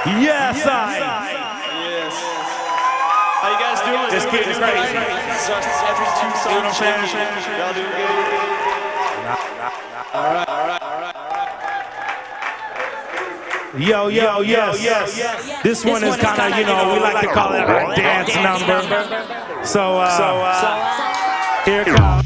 Yes, I. Yes. How you guys doing? Just getting crazy. Every 2 songs. Y'all doing good? All right. Yo, yes. This one is kind of, we like to call it a dance number. So here it comes.